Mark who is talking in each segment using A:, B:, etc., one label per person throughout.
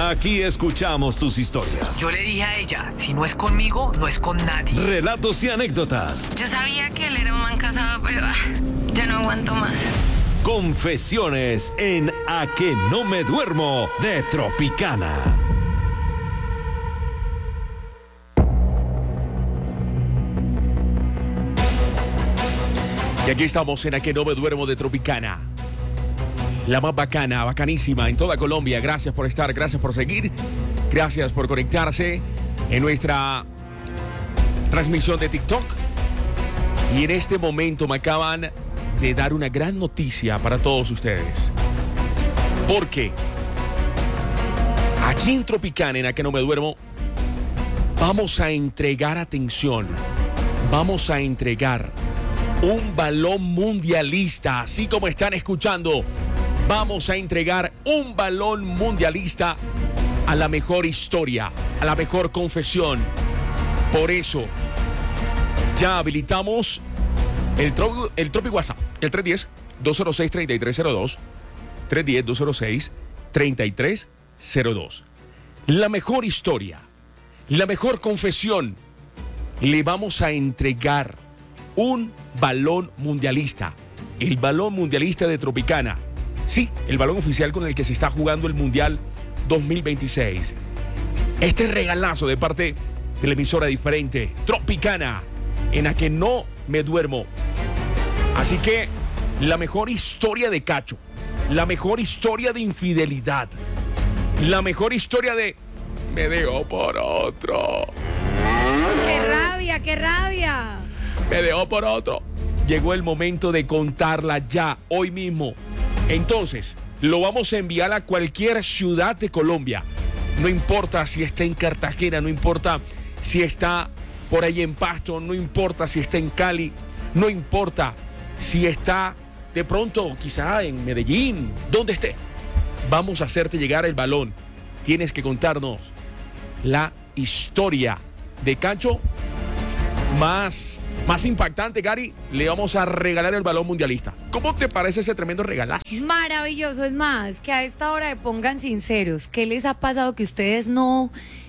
A: Aquí escuchamos tus historias.
B: Yo le dije a ella, si no es conmigo, no es con nadie.
A: Relatos y anécdotas.
C: Yo sabía que él era un man casado, pero ya no aguanto más.
A: Confesiones en A que no me duermo de Tropicana.
D: Y aquí estamos en A que no me duermo de Tropicana. La más bacana, bacanísima en toda Colombia. Gracias por estar, gracias por seguir, gracias por conectarse en nuestra transmisión de TikTok. Y en este momento me acaban de dar una gran noticia para todos ustedes. Porque aquí en Tropicana, en A que no me duermo, vamos a entregar, atención, vamos a entregar un balón mundialista, así como están escuchando. Vamos a entregar un balón mundialista a la mejor historia, a la mejor confesión. Por eso, ya habilitamos el Tropi WhatsApp, el 310-206-3302, 310-206-3302. La mejor historia, la mejor confesión. Le vamos a entregar un balón mundialista, el balón mundialista de Tropicana. Sí, el balón oficial con el que se está jugando el Mundial 2026. Este regalazo de parte de la emisora diferente, Tropicana, en la que no me duermo. Así que la mejor historia de cacho, la mejor historia de infidelidad, la mejor historia de me dejó por otro.
E: ¡Qué rabia, qué rabia!
D: Me dejó por otro. Llegó el momento de contarla ya, hoy mismo. Entonces, lo vamos a enviar a cualquier ciudad de Colombia. No importa si está en Cartagena, no importa si está por ahí en Pasto, no importa si está en Cali, no importa si está de pronto quizá en Medellín, donde esté. Vamos a hacerte llegar el balón. Tienes que contarnos la historia de cacho más impactante, Gary. Le vamos a regalar el balón mundialista. ¿Cómo te parece ese tremendo regalazo?
E: Maravilloso, es más, que a esta hora me pongan sinceros. ¿Qué les ha pasado que ustedes no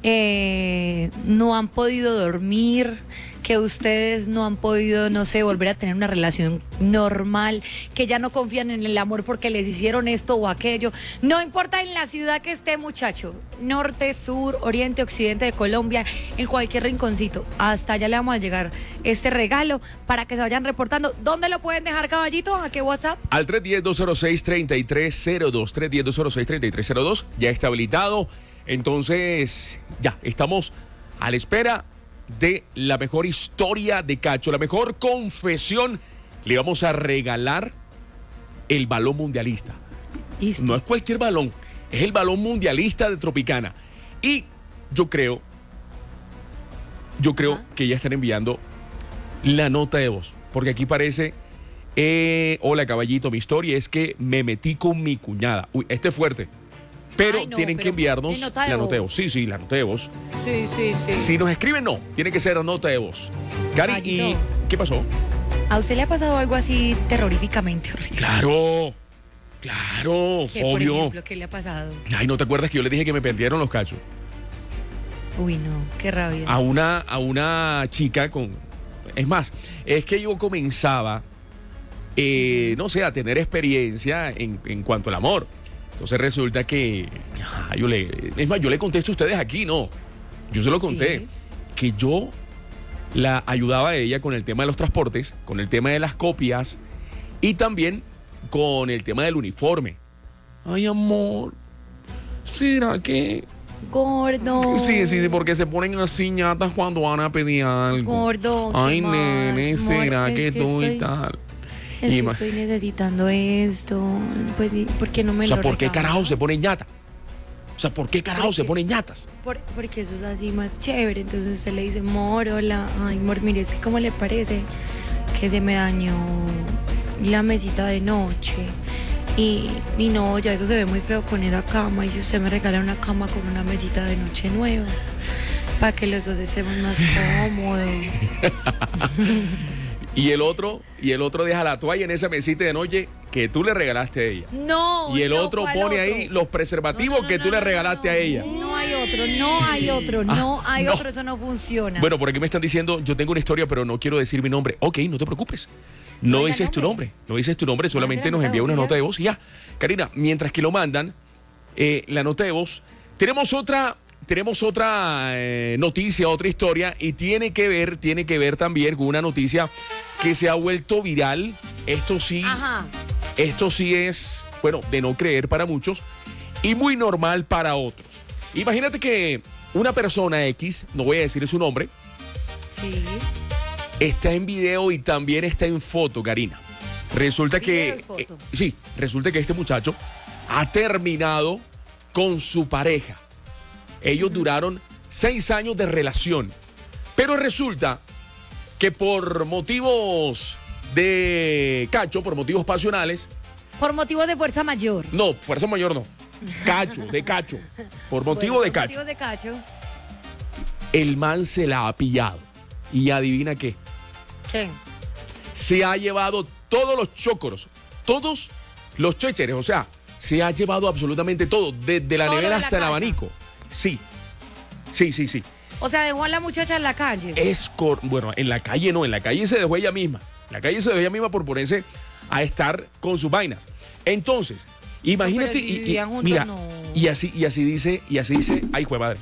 E: han podido dormir? Que ustedes no han podido, no sé, volver a tener una relación normal, que ya no confían en el amor porque les hicieron esto o aquello. No importa en la ciudad que esté, muchacho, norte, sur, oriente, occidente de Colombia, en cualquier rinconcito, hasta allá le vamos a llegar este regalo para que se vayan reportando. ¿Dónde lo pueden dejar, caballito? ¿A qué WhatsApp?
D: Al 310-206-3302, 310-206-3302, ya está habilitado. Entonces, ya, estamos a la espera de la mejor historia de cacho, la mejor confesión. Le vamos a regalar el balón mundialista.
E: Listo.
D: No es cualquier balón, es el balón mundialista de Tropicana. Y yo creo que ya están enviando la nota de voz, porque aquí parece, hola caballito, mi historia es que me metí con mi cuñada. Uy, este es fuerte. Pero tienen que enviarnos la nota de voz. Sí, la nota de voz.
E: Sí.
D: Si nos escriben, no. Tiene que ser la nota de voz. Cari, ¿y qué pasó?
E: ¿A usted le ha pasado algo así terroríficamente horrible?
D: Claro,
E: ¿Qué,
D: obvio.
E: por ejemplo, qué le ha pasado?
D: Ay, ¿no te acuerdas que yo le dije que me pendieron los cachos?
E: Uy, no, qué rabia.
D: A una chica con... Es más, es que yo comenzaba, no sé, a tener experiencia en cuanto al amor. Entonces resulta que, yo le contesto a ustedes aquí, ¿no? Yo se lo conté,
E: Sí.
D: que yo la ayudaba a ella con el tema de los transportes, con el tema de las copias y también con el tema del uniforme. Ay, amor, ¿será que...?
E: Gordo.
D: Sí, porque se ponen así ñatas cuando van a pedir algo.
E: Gordo, ¿qué
D: Ay,
E: más,
D: nene,
E: amor?
D: ¿será
E: Es
D: que
E: que
D: tú y
E: estoy-
D: tal?
E: Es
D: Y
E: que
D: ma-
E: estoy necesitando esto. Pues sí, ¿por qué no me
D: O sea,
E: lo
D: ¿por qué
E: regala?
D: carajo se ponen ñata? O sea, ¿por qué carajo se
E: Porque-
D: ponen ñatas?
E: Porque eso es así más chévere. Entonces usted le dice, amor, hola. Ay, amor, mire, es que ¿cómo le parece que se me dañó la mesita de noche? Y no, ya eso se ve muy feo con esa cama. Y si usted me regala una cama con una mesita de noche nueva, para que los dos estemos más cómodos.
D: Y el otro deja la toalla en esa mesita de noche que tú le regalaste a ella.
E: No.
D: Y el
E: no,
D: otro
E: ¿cuál
D: pone
E: otro?
D: ahí los preservativos que tú le regalaste a ella.
E: No hay otro, no hay otro, no hay
D: no.
E: otro, eso no funciona.
D: Bueno, por aquí me están diciendo, yo tengo una historia, pero no quiero decir mi nombre. Ok, no te preocupes. No
E: diga
D: dices tu nombre. No dices tu nombre, solamente
E: la
D: nos
E: nota
D: envía
E: de
D: una
E: voz y
D: nota
E: ya.
D: de voz y ya. Karina, mientras que lo mandan, la nota de voz, tenemos otra noticia, otra historia, y tiene que ver también con una noticia que se ha vuelto viral. Esto sí es, bueno, de no creer para muchos y muy normal para otros. Imagínate que una persona X, no voy a decir su nombre,
E: Sí.
D: está en video y también está en foto, Karina. Resulta
E: Video
D: que
E: y foto.
D: resulta que este muchacho ha terminado con su pareja. Ellos duraron 6 años de relación, pero resulta que por motivos de cacho, por motivos pasionales,
E: Por motivos de fuerza mayor.
D: no, fuerza mayor no, de cacho, por motivo
E: Bueno,
D: de
E: por
D: cacho,
E: motivos de cacho.
D: el man se la ha pillado. Y adivina qué,
E: ¿Qué?
D: se ha llevado todos los chócoros, todos los chécheres, o sea, se ha llevado absolutamente todo, desde la
E: Todo lo
D: nevera
E: de la
D: hasta el
E: casa.
D: abanico. Sí.
E: O sea, dejó a la muchacha en la calle.
D: Bueno, en la calle no, en la calle se dejó ella misma. En la calle se dejó ella misma por ponerse a estar con sus vainas. Entonces, imagínate,
E: pero si vivían juntos,
D: mira,
E: no.
D: y así dice, ay, jue madre.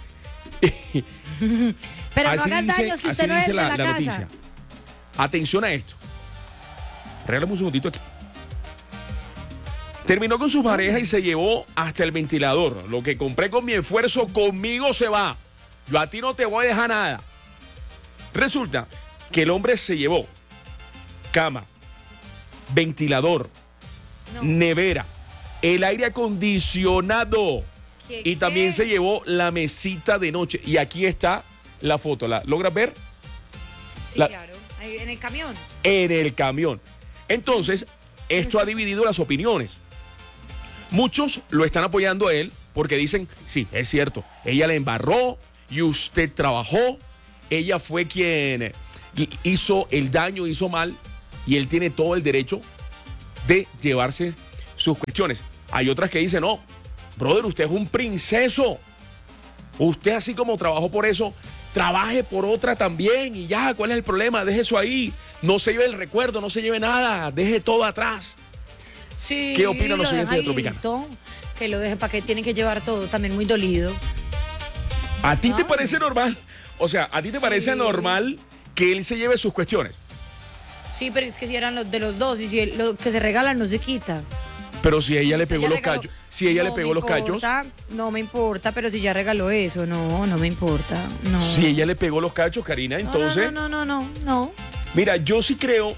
E: Pero no
D: Así
E: hagas
D: dice-
E: daños que
D: así
E: usted no es
D: dice
E: de la casa.
D: noticia. Atención a esto. Regálame un segundito aquí. Terminó con su pareja y se llevó hasta el ventilador. Lo que compré con mi esfuerzo, conmigo se va. Yo a ti no te voy a dejar nada. Resulta que el hombre se llevó cama, ventilador,
E: No.
D: nevera, el aire acondicionado
E: ¿Qué,
D: y también
E: qué?
D: se llevó la mesita de noche. Y aquí está la foto. ¿La logras ver?
E: Sí,
D: la-
E: claro. Ahí en el camión.
D: En el camión. Entonces, esto ha dividido las opiniones. Muchos lo están apoyando a él porque dicen, sí, es cierto, ella le embarró y usted trabajó, ella fue quien hizo el daño, hizo mal y él tiene todo el derecho de llevarse sus cuestiones. Hay otras que dicen, no, brother, usted es un princeso. Usted así como trabajó por eso, trabaje por otra también y ya, ¿cuál es el problema? Deje eso ahí. No se lleve el recuerdo, no se lleve nada, deje todo atrás.
E: Sí.
D: ¿Qué opinan los
E: lo
D: oyentes
E: deja
D: de Tropicana?
E: listo, que lo deje para que tienen que llevar todo, también muy dolido.
D: ¿A ti te
E: Ay.
D: parece normal? O sea, ¿a ti te
E: Sí.
D: parece normal que él se lleve sus cuestiones?
E: Sí, pero es que si eran los de los dos y si lo que se regalan no se quita.
D: Pero si ella le pegó
E: Ella
D: los
E: regaló-
D: cachos, si ella le
E: No
D: pegó
E: me
D: los cachos,
E: importa, no me importa, pero si ya regaló eso, no me importa. No.
D: si ella le pegó los cachos, Karina, entonces,
E: No.
D: mira, yo sí creo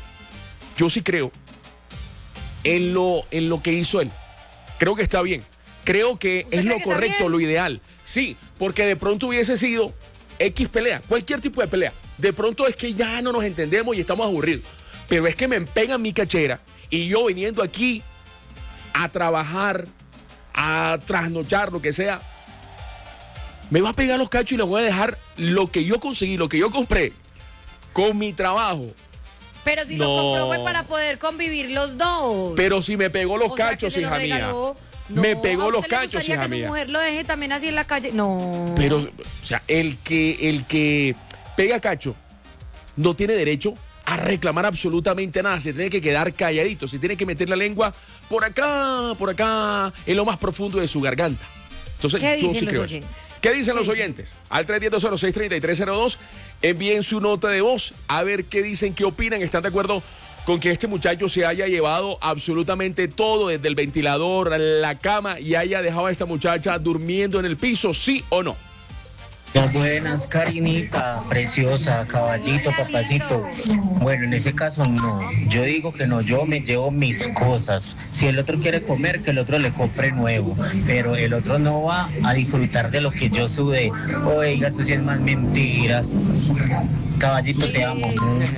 D: en lo que hizo él. Creo que está bien. Creo que
E: ¿Usted
D: es
E: cree
D: lo
E: que está
D: correcto,
E: bien?
D: lo ideal. Sí, porque de pronto hubiese sido X pelea, cualquier tipo de pelea. De pronto es que ya no nos entendemos y estamos aburridos. Pero es que me pegan mi cachera y yo viniendo aquí a trabajar, a trasnochar, lo que sea, me va a pegar los cachos y le voy a dejar lo que yo conseguí, lo que yo compré con mi trabajo.
E: Pero si lo
D: No.
E: compró fue para poder convivir los dos.
D: Pero si me pegó los
E: O sea, que
D: cachos,
E: se lo
D: hija mía.
E: regaló.
D: Me
E: No,
D: pegó
E: ¿a
D: los
E: usted le
D: cachos,
E: gustaría
D: hija
E: que su
D: mía.
E: mujer lo deje también así en la calle? No.
D: Pero, o sea, el que pega cacho no tiene derecho a reclamar absolutamente nada. Se tiene que quedar calladito. Se tiene que meter la lengua por acá, en lo más profundo de su garganta. Entonces,
E: ¿Qué
D: yo
E: dicen
D: sí
E: los
D: creo eso.
E: oyentes?
D: ¿Qué dicen
E: ¿Qué
D: los
E: dicen?
D: oyentes? Al 310-06-3302, envíen su nota de voz a ver qué dicen, qué opinan. ¿Están de acuerdo con que este muchacho se haya llevado absolutamente todo, desde el ventilador, a la cama, y haya dejado a esta muchacha durmiendo en el piso, sí o no?
F: Buenas, Karinita, preciosa, caballito, papacito. Bueno, en ese caso no. Yo digo que no, yo me llevo mis cosas. Si el otro quiere comer, que el otro le compre nuevo. Pero el otro no va a disfrutar de lo que yo sudé. Oiga, eso sí es más mentiras. Caballito, te amo.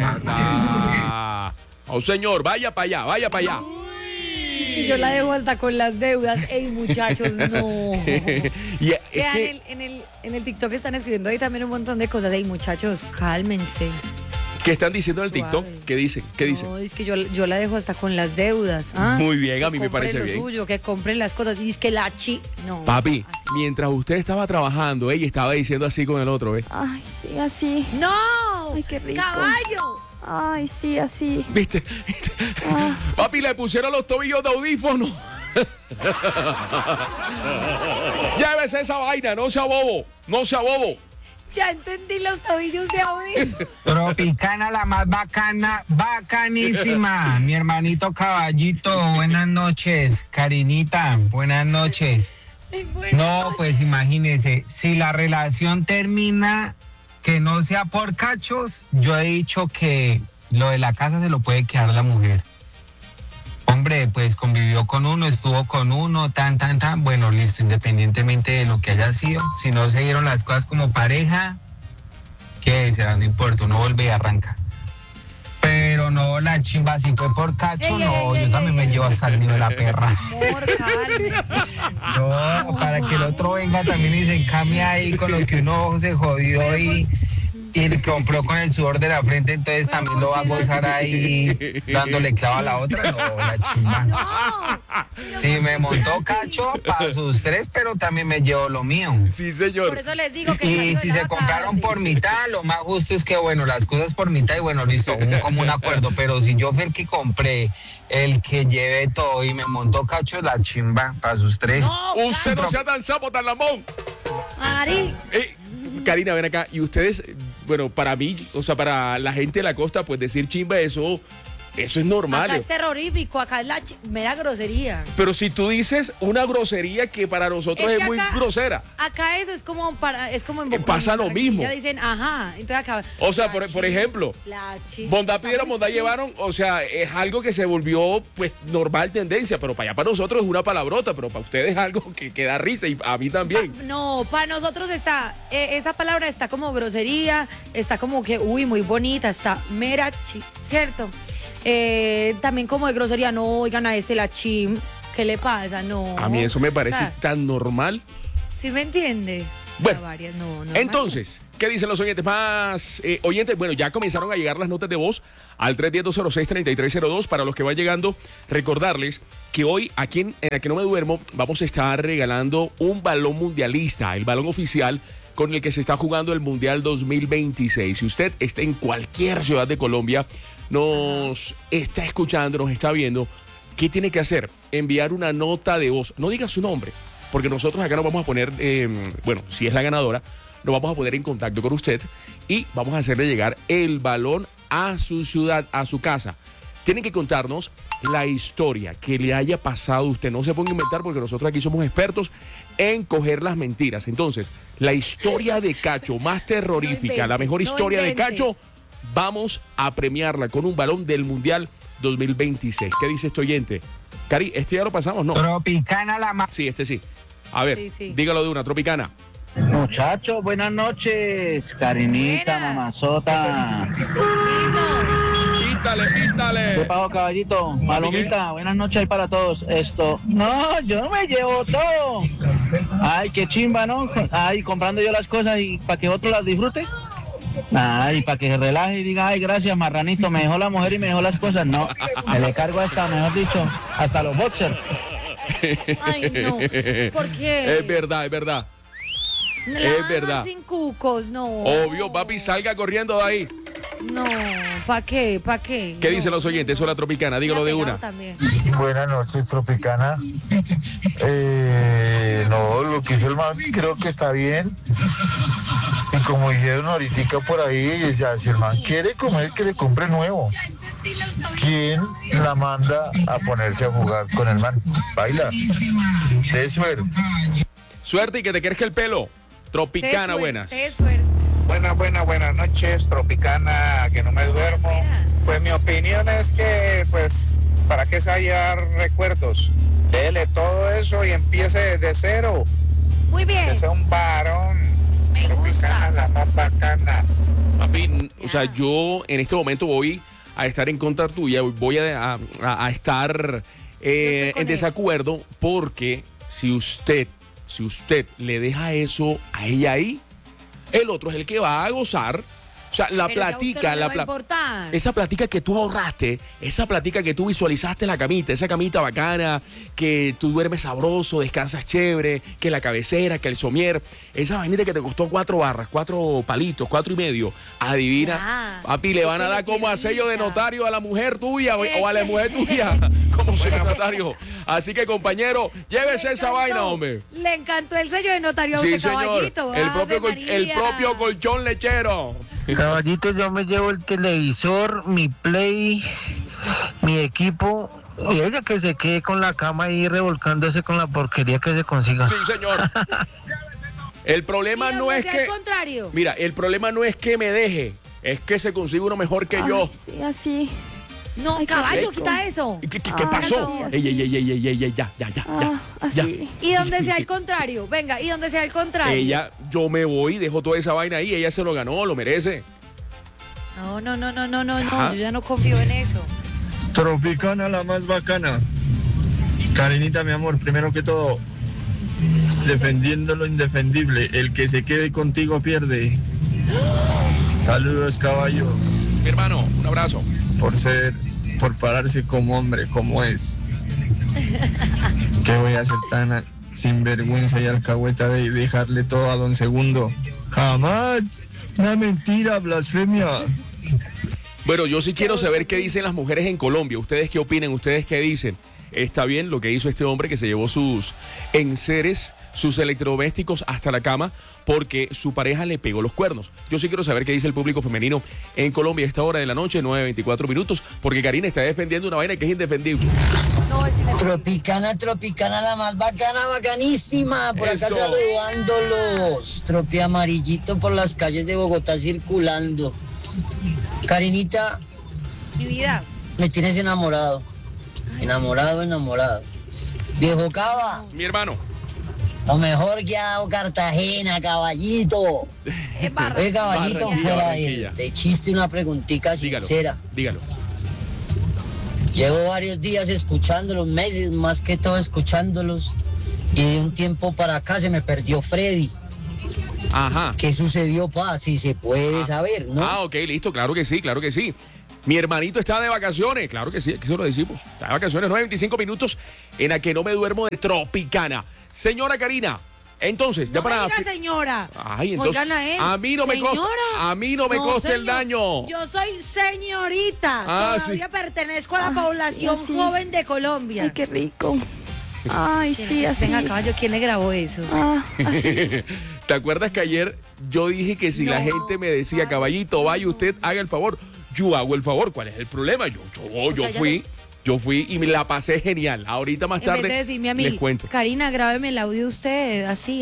D: Oh, señor, vaya para allá, vaya para allá.
E: Es que yo la dejo hasta con las deudas. Ey, muchachos, no.
D: Y es
E: Vean,
D: que,
E: en el TikTok están escribiendo ahí también un montón de cosas. Ey, muchachos, cálmense.
D: ¿Qué están diciendo en el TikTok?
E: Suave.
D: ¿Qué dicen? ¿Qué dicen?
E: No, es que yo la dejo hasta con las deudas. ¿Ah?
D: Muy bien, a mí
E: Que
D: me parece
E: compren
D: bien.
E: lo suyo, que compren las cosas. Y es que no.
D: Papi,
E: así.
D: mientras usted estaba trabajando, ella estaba diciendo así con el otro, ¿ves?
G: Ay, sí, así.
E: ¡No!
G: Ay, qué rico.
E: ¡Caballo!
G: Ay, sí, así.
D: ¿Viste?
G: Ah,
D: Papi, le pusieron los tobillos de audífono. Llévese esa vaina, no sea bobo, no sea bobo.
E: Ya entendí los tobillos de Audi.
H: Tropicana, la más bacana, bacanísima. Mi hermanito Caballito, buenas noches. Karinita, buenas noches. No, pues imagínese, si la relación termina, que no sea por cachos, yo he dicho que lo de la casa se lo puede quedar la mujer. Hombre, pues convivió con uno, estuvo con uno, bueno, listo, independientemente de lo que haya sido. Si no se dieron las cosas como pareja, ¿qué será? No importa, uno vuelve y arranca. Pero no, la chimba, si fue por cacho, no, yo también me llevo hasta el nido de la perra.
E: Amor, cálmese.
H: No, para que el otro venga también y se encame ahí con lo que uno se jodió y compró con el sudor de la frente, entonces también lo va a gozar ahí dándole clavo a la otra. No, la chimba.
E: No.
H: Si me montó cacho, para sus tres, pero también me llevo lo mío.
D: Sí, señor.
E: Por eso les digo que
H: Y
E: salgo
H: si
E: de
H: se
E: la
H: compraron
E: tarde.
H: por mitad, lo más justo es que, bueno, las cosas por mitad y bueno, listo, un común acuerdo. Pero si yo fui el que compré, el que llevé todo y me montó cacho, la chimba para sus tres.
E: No,
D: Usted no sea tan sapo, tan lambón.
E: Ari.
D: Karina, ven acá. Y ustedes, bueno, para mí, o sea, para la gente de la costa, pues decir chimba, eso es normal.
E: Acá es terrorífico, acá es la mera grosería.
D: Pero si tú dices una grosería que para nosotros es
E: que
D: muy
E: acá-
D: grosera.
E: Acá eso es como en
D: Pasa lo mismo.
E: Ya dicen, ajá. Entonces acá.
D: O sea,
E: la
D: por
E: chi-
D: ejemplo,
E: la chi-
D: bondad pidieron,
E: está muy
D: bondad
E: chi-
D: llevaron, o sea, es algo que se volvió pues normal tendencia, pero para allá para nosotros es una palabrota, pero para ustedes es algo que da risa y a mí también.
E: No, para nosotros está, esa palabra está como grosería, está como que, uy, muy bonita, está mera chi, ¿cierto? También como de grosería, no, oigan a la chim, ¿qué le pasa? No.
D: A mí eso me parece
E: O sea,
D: tan normal.
E: ¿sí me entiende?
D: Bueno,
E: Varias, no,
D: Entonces, ¿qué dicen los oyentes? Más oyentes, bueno, ya comenzaron a llegar las notas de voz al 310-206-3302. Para los que van llegando, recordarles que hoy aquí en Aquí No Me Duermo vamos a estar regalando un balón mundialista, el balón oficial con el que se está jugando el Mundial 2026. Si usted está en cualquier ciudad de Colombia, nos está escuchando, nos está viendo, ¿qué tiene que hacer? Enviar una nota de voz. No diga su nombre, porque nosotros acá nos vamos a poner, bueno, si es la ganadora, nos vamos a poner en contacto con usted y vamos a hacerle llegar el balón a su ciudad, a su casa. Tienen que contarnos la historia que le haya pasado a usted. No se ponga a inventar porque nosotros aquí somos expertos en coger las mentiras. Entonces, la historia de Cacho más terrorífica,
E: invente,
D: la mejor
E: no
D: historia de
E: invente.
D: Cacho, vamos a premiarla con un balón del Mundial 2026. ¿Qué dice este oyente? Cari, ¿este ya lo pasamos? No.
H: Tropicana, la más.
D: Sí, este sí. A ver,
E: Sí, sí.
D: dígalo de una, Tropicana.
F: Muchachos, buenas noches. Karinita,
E: Buenas.
F: mamazota.
D: Quítale,
F: ¿Qué
D: quítale.
F: pago, caballito? Malomita, buenas noches ahí para todos. No, yo no me llevo todo. Ay, qué chimba, ¿no? Ay, comprando yo las cosas y para que otro las disfrute. Ay, para que se relaje y diga, ay, gracias, marranito, me dejó la mujer y me dejó las cosas. No, me le cargo hasta, mejor dicho, hasta los boxers.
E: Ay, no. ¿Por qué?
D: Es verdad, es verdad.
E: La
D: es
E: van
D: verdad.
E: Sin cucos, no.
D: Obvio, papi, salga corriendo de ahí.
E: No, ¿para qué? ¿Para qué?
D: ¿Qué
E: No.
D: dicen los oyentes? Eso es la Tropicana, dígalo de
E: Pegado
D: una.
E: también.
I: Buenas noches, Tropicana. No, lo que hizo el man creo que está bien. Y como dijeron ahorita por ahí, ya, si el man quiere comer, que le compre nuevo. ¿Quién la manda a ponerse a jugar con el man? Baila. De suerte.
D: Suerte y que te crezca el pelo. Tropicana, buenas.
J: Buenas noches, Tropicana, que no me duermo. Pues mi opinión es que, pues, ¿para qué se va a llevar recuerdos? Dele todo eso y empiece de cero.
E: Muy bien.
J: Que sea un varón.
E: Me
J: Tropicana,
E: gusta.
J: la más bacana.
D: Papi, o sea, yo en este momento voy a estar en contra tuya, voy a estar en
E: él.
D: desacuerdo porque si usted le deja eso a ella ahí, el otro es el que va a gozar. O sea, la
E: Pero ya a usted
D: platica,
E: no le va a importar.
D: esa platica que tú ahorraste, esa platica que tú visualizaste en la camita, esa camita bacana, que tú duermes sabroso, descansas chévere, que la cabecera, que el somier, esa vainita que te costó 4 barras, 4 palitos, 4 y medio, adivina,
E: Ya.
D: papi, le van a dar como a sello de notario a la mujer tuya o a la mujer tuya como sello de notario. Así que, compañero, llévese esa vaina, hombre.
E: Le encantó el sello de notario a
D: Sí,
E: usted,
D: señor.
E: caballito.
D: El
E: Ave
D: propio, el
E: María.
D: propio colchón lechero.
F: Caballito, yo me llevo el televisor, mi play, mi equipo, y ella que se quede con la cama ahí revolcándose con la porquería que se consiga.
D: Sí, señor. El problema
E: ¿Y
D: no
E: donde
D: es
E: sea
D: que...
E: al contrario?
D: Mira, el problema no es que me deje, es que se consiga uno mejor que yo.
G: Ay, sí, así.
E: No,
G: Ay, qué
E: caballo,
G: rico.
E: quita eso.
D: ¿Qué
G: Ah,
D: pasó?
G: así,
D: Ey, ya.
G: Así.
E: Y donde sea al contrario. Venga, y donde sea al contrario.
D: Ella, yo me voy, dejo toda esa vaina ahí, ella se lo ganó, lo merece.
E: No,
D: Ajá.
E: yo ya no confío en eso.
I: Tropicana, la más bacana. Karinita, mi amor, primero que todo, defendiendo lo indefendible, el que se quede contigo pierde. Saludos, caballo,
D: Mi hermano, un abrazo.
I: por pararse como hombre, como es. ¿Qué voy a hacer tan sinvergüenza y alcahueta de dejarle todo a don Segundo? Jamás. Una mentira, blasfemia.
D: Bueno, yo sí quiero saber qué dicen las mujeres en Colombia. ¿Ustedes qué opinan? ¿Ustedes qué dicen? ¿Está bien lo que hizo este hombre que se llevó sus enseres, sus electrodomésticos hasta la cama porque su pareja le pegó los cuernos? Yo sí quiero saber qué dice el público femenino en Colombia a esta hora de la noche, 9:24 minutos, porque Karina está defendiendo una vaina que es indefendible.
E: No, es
K: Tropicana, la más bacana, bacanísima. Por acá
D: Eso.
K: saludándolos. Tropi amarillito por las calles de Bogotá circulando. Karinita,
E: mi vida.
K: me tienes enamorado. Enamorado. Viejo Cava,
D: Mi hermano.
K: lo mejor que ha dado Cartagena, caballito.
E: Es barra.
K: Oye, caballito,
D: Barranquilla,
K: fuera
D: Barranquilla.
K: de chiste, una preguntita sincera.
D: Dígalo.
K: Llevo varios días escuchándolos, meses más que todo escuchándolos, y de un tiempo para acá se me perdió Freddy.
D: Ajá.
K: ¿Qué sucedió, pa? Si se puede saber, ¿no?
D: Ah, ok, listo, claro que sí. Mi hermanito está de vacaciones, claro que sí, aquí se lo decimos. Está de vacaciones, 9:25 minutos en la que no me duermo de Tropicana. Señora Karina, entonces, ya
E: No me
D: para...
E: diga, señora.
D: Ay, entonces,
E: Oigan a él.
D: a mí no me
E: Señora.
D: costa, a mí no me costa el
E: señor.
D: daño.
E: Yo soy señorita.
D: Ah,
E: Todavía
D: sí.
E: pertenezco a la población
G: sí.
E: joven de Colombia.
G: Ay, qué rico. Ay, sí, así.
E: Venga, caballo, ¿quién le grabó eso?
G: Ah, así.
D: ¿Te acuerdas que ayer yo dije que si la gente me decía, caballito, vaya usted, haga el favor? Yo hago el favor, ¿cuál es el problema? Yo
E: sea,
D: fui y me la pasé genial. Ahorita más
E: En
D: tarde
E: vez de decirme a mí,
D: les cuento.
E: Karina, grábeme el audio usted, así.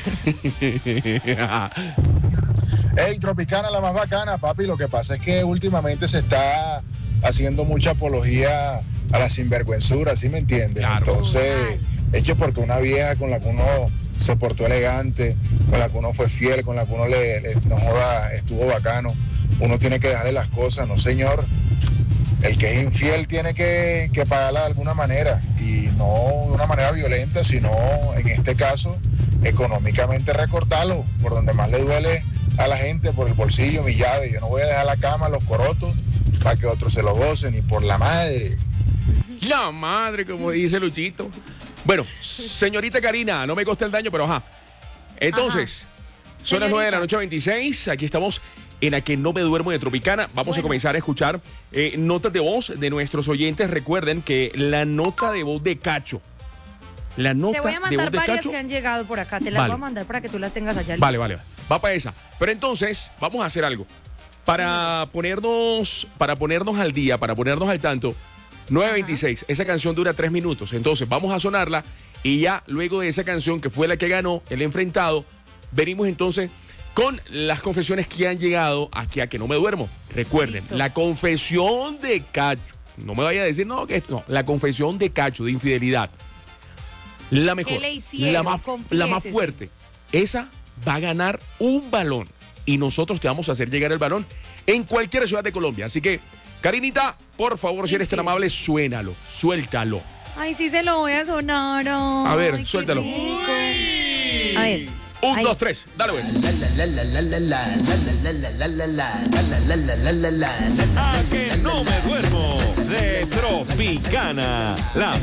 J: Hey, Tropicana, la más bacana, papi. Lo que pasa es que últimamente se está haciendo mucha apología a la sinvergüenzura, ¿sí me entiendes?
D: Claro.
J: Entonces, hecho porque una vieja con la que uno se portó elegante, con la que uno fue fiel, con la que uno no joda, estuvo bacano, uno tiene que dejarle las cosas, no señor. El que es infiel tiene que pagarla de alguna manera, y no de una manera violenta, sino en este caso económicamente recortarlo por donde más le duele a la gente, por el bolsillo, mi llave. Yo no voy a dejar la cama, los corotos, para que otros se lo gocen, y por la madre.
D: La madre, como dice Luchito. Bueno, señorita Karina, no me costa el daño, pero ajá. Entonces, son las 9 de la noche 26. Aquí estamos en la que no me duermo de Tropicana. Vamos a comenzar a escuchar notas de voz de nuestros oyentes. Recuerden que la nota de voz de Cacho. La nota
E: Te voy a
D: de
E: mandar
D: voz de
E: varias
D: Cacho.
E: que han llegado por acá. Te las
D: Vale.
E: voy a mandar para que tú las tengas allá.
D: Vale. Va para esa. Pero entonces, vamos a hacer algo. Para ponernos al día, para ponernos al tanto, 9:26. Esa canción dura 3 minutos. Entonces, vamos a sonarla y ya luego de esa canción, que fue la que ganó el enfrentado, venimos entonces con las confesiones que han llegado aquí a Que No Me Duermo. Recuerden,
E: Listo.
D: la confesión de Cacho. No me vaya a decir, la confesión de Cacho de infidelidad. La mejor,
E: ¿Qué le hicieron?
D: la más
E: Confiésese.
D: fuerte. Esa va a ganar un balón y nosotros te vamos a hacer llegar el balón en cualquier ciudad de Colombia. Así que, Karinita, por favor, si eres tan amable, suénalo, suéltalo.
E: Ay, sí se lo voy a sonar.
D: A ver,
E: Ay, qué
D: suéltalo.
E: rico. A ver.
D: 1, 2, 3. Dale, güey.
A: A que no me duermo de Tropicana. La